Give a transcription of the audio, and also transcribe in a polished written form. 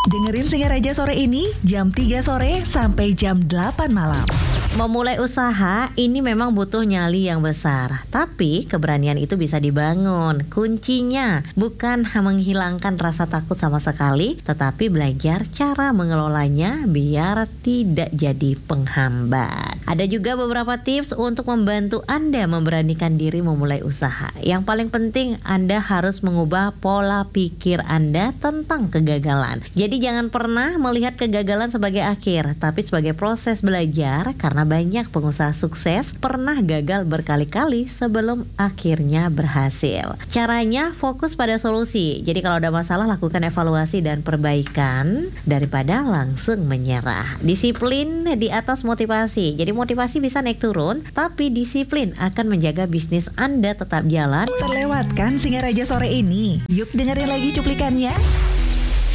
Dengerin Singaraja sore ini jam 3 sore sampai jam 8 malam. Memulai usaha ini memang butuh nyali yang besar, tapi keberanian itu bisa dibangun. Kuncinya bukan menghilangkan rasa takut sama sekali, tetapi belajar cara mengelolanya biar tidak jadi penghambat. Ada juga beberapa tips untuk membantu Anda memberanikan diri memulai usaha. Yang paling penting, Anda harus mengubah pola pikir Anda tentang kegagalan. Jadi jangan pernah melihat kegagalan sebagai akhir, tapi sebagai proses belajar, karena banyak pengusaha sukses pernah gagal berkali-kali sebelum akhirnya berhasil. Caranya fokus pada solusi. Jadi kalau ada masalah, lakukan evaluasi dan perbaikan daripada langsung menyerah. Disiplin di atas motivasi. Jadi motivasi bisa naik turun, tapi disiplin akan menjaga bisnis Anda tetap jalan. Terlewatkan Singaraja sore ini. Yuk dengerin lagi cuplikannya.